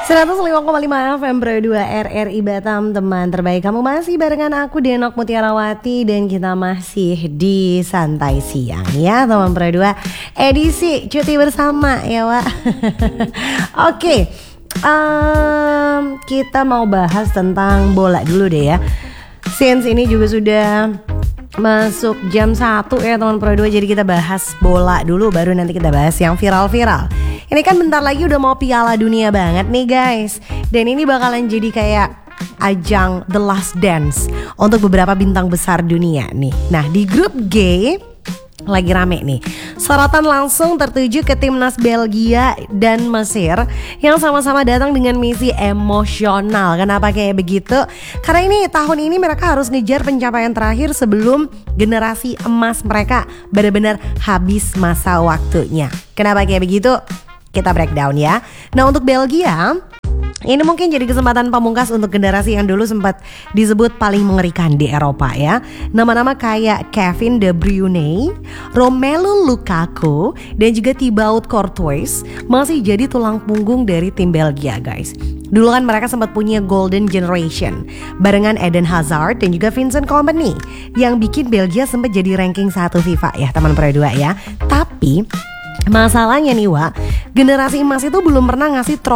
105,5 FM Pro 2 RRI Batam, teman terbaik. Kamu masih barengan aku Denok Mutiarawati dan kita masih di Santai Siang ya teman Pro 2 edisi cuti bersama ya Wak. Oke, kita mau bahas tentang bola dulu deh ya. Since ini juga sudah masuk jam 1 ya teman Pro 2, jadi kita bahas bola dulu baru nanti kita bahas yang viral-viral. Ini kan bentar lagi udah mau Piala Dunia banget nih guys. Dan ini bakalan jadi kayak ajang The Last Dance untuk beberapa bintang besar dunia nih. Nah, di grup G lagi rame nih. Sorotan langsung tertuju ke timnas Belgia dan Mesir yang sama-sama datang dengan misi emosional. Kenapa kayak begitu? Karena ini tahun ini mereka harus ngejar pencapaian terakhir sebelum generasi emas mereka benar-benar habis masa waktunya. Kenapa kayak begitu? Kita breakdown ya. Nah, untuk Belgia ini mungkin jadi kesempatan pamungkas untuk generasi yang dulu sempat disebut paling mengerikan di Eropa ya. Nama-nama kayak Kevin De Bruyne, Romelu Lukaku, dan juga Thibaut Courtois masih jadi tulang punggung dari tim Belgia guys. Dulu kan mereka sempat punya Golden Generation barengan Eden Hazard dan juga Vincent Kompany yang bikin Belgia sempat jadi ranking 1 FIFA ya teman Pro 2 ya. Tapi masalahnya nih Wak, generasi emas itu belum pernah ngasih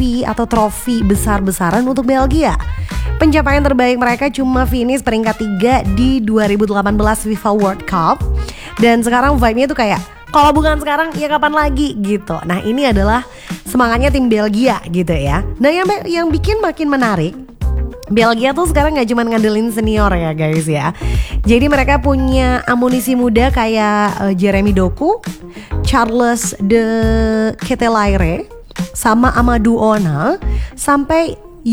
trofi besar-besaran untuk Belgia. Pencapaian terbaik mereka cuma finish peringkat 3 di 2018 FIFA World Cup. Dan sekarang vibe-nya tuh kayak kalau bukan sekarang ya kapan lagi gitu. Nah, ini adalah semangatnya tim Belgia gitu ya. Nah, yang bikin makin menarik, Belgia tuh sekarang gak cuma ngandelin senior ya guys ya. Jadi mereka punya amunisi muda kayak Jeremy Doku, Charles de Ketelaere, sama Amadou Ona, sampai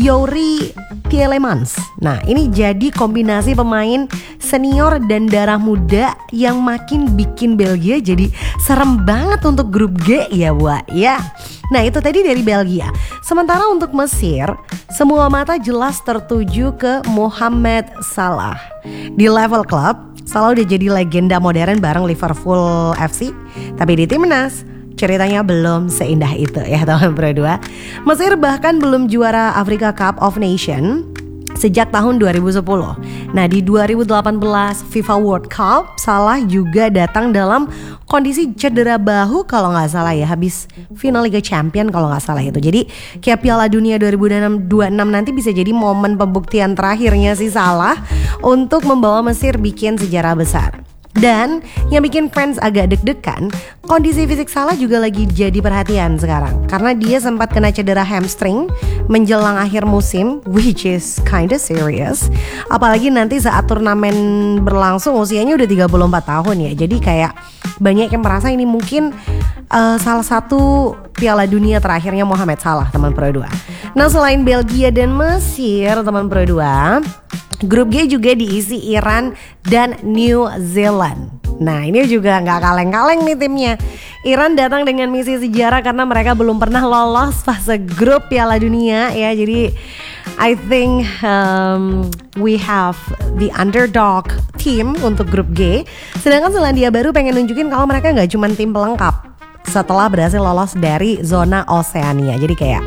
Youri Tielemans. Nah, ini jadi kombinasi pemain senior dan darah muda yang makin bikin Belgia jadi serem banget untuk grup G ya Wak ya. Nah, itu tadi dari Belgia. Sementara untuk Mesir, semua mata jelas tertuju ke Mohamed Salah. Di level klub, Salah udah jadi legenda modern bareng Liverpool FC. Tapi di timnas, ceritanya belum seindah itu ya teman Pro 2. Mesir bahkan belum juara Africa Cup of Nations sejak tahun 2010. Nah, di 2018 FIFA World Cup, Salah juga datang dalam kondisi cedera bahu kalau nggak salah ya, habis final Liga Champion kalau nggak salah itu. Jadi kayak Piala Dunia 2026 nanti bisa jadi momen pembuktian terakhirnya si Salah untuk membawa Mesir bikin sejarah besar. Dan yang bikin fans agak deg-degan, kondisi fisik Salah juga lagi jadi perhatian sekarang. Karena dia sempat kena cedera hamstring menjelang akhir musim, which is kinda serious. Apalagi nanti saat turnamen berlangsung usianya udah 34 tahun ya. Jadi kayak banyak yang merasa ini mungkin salah satu Piala Dunia terakhirnya Mohamed Salah teman Pro 2. Nah, selain Belgia dan Mesir teman Pro 2, grup G juga diisi Iran dan New Zealand. Nah, ini juga gak kaleng-kaleng nih timnya. Iran datang dengan misi sejarah karena mereka belum pernah lolos fase grup Piala Dunia ya. Jadi I think we have the underdog team untuk grup G. Sedangkan Selandia Baru pengen nunjukin kalau mereka gak cuma tim pelengkap setelah berhasil lolos dari zona Oseania. Jadi kayak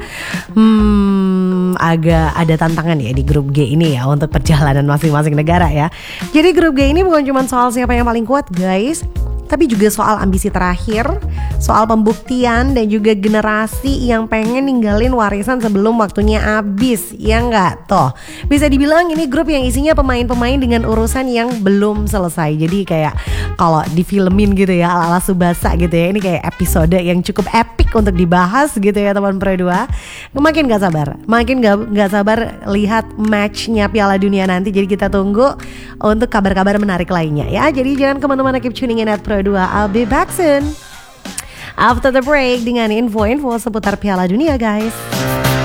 agak ada tantangan ya di grup G ini ya untuk perjalanan masing-masing negara ya. Jadi grup G ini bukan cuma soal siapa yang paling kuat guys, tapi juga soal ambisi terakhir, soal pembuktian dan juga generasi yang pengen ninggalin warisan sebelum waktunya habis. Ya enggak toh? Bisa dibilang ini grup yang isinya pemain-pemain dengan urusan yang belum selesai. Jadi kayak kalau difilmin gitu ya ala-ala Tsubasa gitu ya. Ini kayak episode yang cukup epic untuk dibahas gitu ya teman Pro 2. Makin gak sabar lihat matchnya Piala Dunia nanti. Jadi kita tunggu untuk kabar-kabar menarik lainnya ya. Jadi jangan kemana-mana, keep tuning in at Pro 2. I'll be back soon after the break dengan info-info seputar Piala Dunia guys.